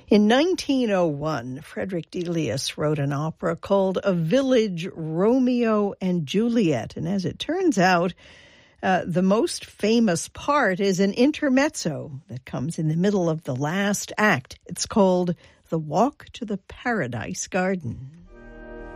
In 1901, Frederick Delius wrote an opera called A Village Romeo and Juliet. And as it turns out, the most famous part is an intermezzo that comes in the middle of the last act. It's called The Walk to the Paradise Garden.